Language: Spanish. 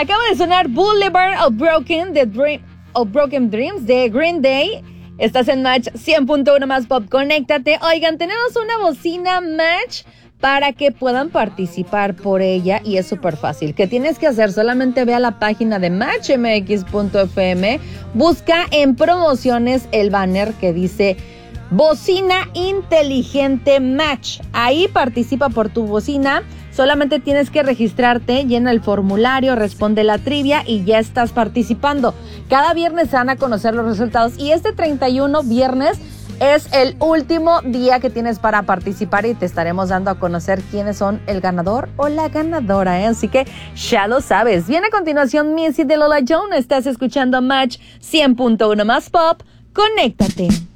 Acaba de sonar Boulevard of Broken Dreams de Green Day. Estás en Match 100.1 más pop. Conéctate. Oigan, tenemos una bocina Match para que puedan participar por ella y es súper fácil. ¿Qué tienes que hacer? Solamente ve a la página de matchmx.fm, busca en promociones el banner que dice Bocina Inteligente Match. Ahí participa por tu bocina. Solamente tienes que registrarte, llena el formulario, responde la trivia y ya estás participando. Cada viernes se van a conocer los resultados y este 31 viernes es el último día que tienes para participar y te estaremos dando a conocer quiénes son el ganador o la ganadora, ¿eh? Así que ya lo sabes. Viene a continuación Missy de Lola Jones. Estás escuchando Match 100.1 más pop. Conéctate.